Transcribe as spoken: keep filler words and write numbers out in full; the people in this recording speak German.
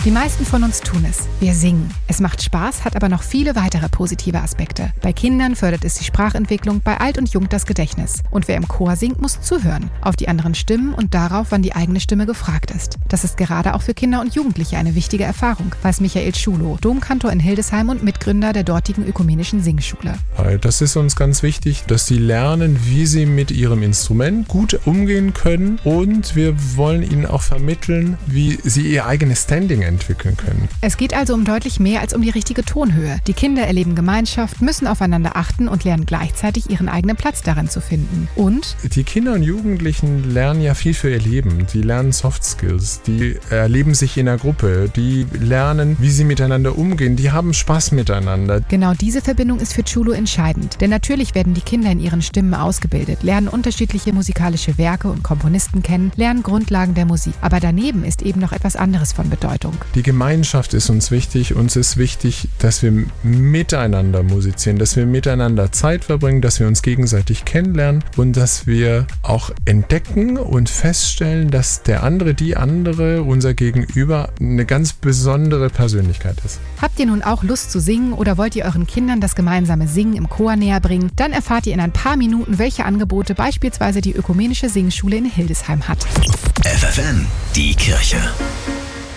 Die meisten von uns tun es. Wir singen. Es macht Spaß, hat aber noch viele weitere positive Aspekte. Bei Kindern fördert es die Sprachentwicklung, bei Alt und Jung das Gedächtnis. Und wer im Chor singt, muss zuhören. Auf die anderen Stimmen und darauf, wann die eigene Stimme gefragt ist. Das ist gerade auch für Kinder und Jugendliche eine wichtige Erfahrung, weiß Michael Schulow, Domkantor in Hildesheim und Mitgründer der dortigen ökumenischen Singschule. Das ist uns ganz wichtig, dass sie lernen, wie sie mit ihrem Instrument gut umgehen können, und wir wollen ihnen auch vermitteln, wie sie ihr eigenes Standing entwickeln können. Es geht also um deutlich mehr als um die richtige Tonhöhe. Die Kinder erleben Gemeinschaft, müssen aufeinander achten und lernen gleichzeitig ihren eigenen Platz darin zu finden. Und die Kinder und Jugendlichen lernen ja viel für ihr Leben. Die lernen Soft Skills, die erleben sich in der Gruppe, die lernen, wie sie miteinander umgehen, die haben Spaß miteinander. Genau diese Verbindung ist für Schulow entscheidend. Denn natürlich werden die Kinder in ihren Stimmen ausgebildet, lernen unterschiedliche musikalische Werke und Komponisten kennen, lernen Grundlagen der Musik. Aber daneben ist eben noch etwas anderes von Bedeutung. Die Gemeinschaft ist uns wichtig. Uns ist wichtig, dass wir miteinander musizieren, dass wir miteinander Zeit verbringen, dass wir uns gegenseitig kennenlernen und dass wir auch entdecken und feststellen, dass der andere, die andere, unser Gegenüber eine ganz besondere Persönlichkeit ist. Habt ihr nun auch Lust zu singen oder wollt ihr euren Kindern das gemeinsame Singen im Chor näher bringen? Dann erfahrt ihr in ein paar Minuten, welche Angebote beispielsweise die ökumenische Singschule in Hildesheim hat. F F N, die Kirche.